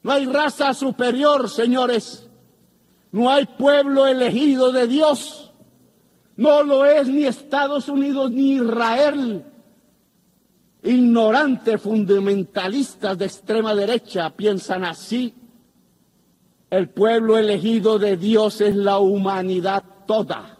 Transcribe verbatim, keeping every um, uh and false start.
No hay raza superior, señores. No hay pueblo elegido de Dios. No lo es ni Estados Unidos ni Israel. Ignorantes fundamentalistas de extrema derecha piensan así. El pueblo elegido de Dios es la humanidad toda.